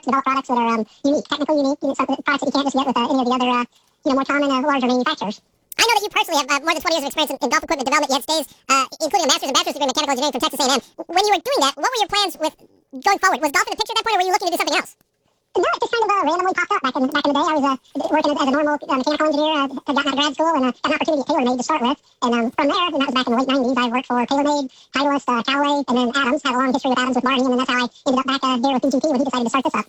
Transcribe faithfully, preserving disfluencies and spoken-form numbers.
develop products that are um, unique, technically unique, you know, some products that you can't just get with uh, any of the other, uh, you know, more common, uh, larger manufacturers. I know that you personally have uh, more than twenty years of experience in, in golf equipment development. You had stays, uh, including a master's and bachelor's degree in mechanical engineering from Texas A and M. When you were doing that, what were your plans with going forward? Was golf in the picture at that point, or were you looking to do something else? No, it just kind of uh, randomly popped up. Back in back in the day, I was uh, working as, as a normal uh, mechanical engineer. Uh, had gotten out of grad school and uh, got an opportunity at TaylorMade to start with. And um, from there, and that was back in the late nineties, I worked for TaylorMade, Titleist, uh, Callaway, and then Adams. Had a long history with Adams with Marty, and then that's how I ended up back uh, there with B G T when he decided to start this up.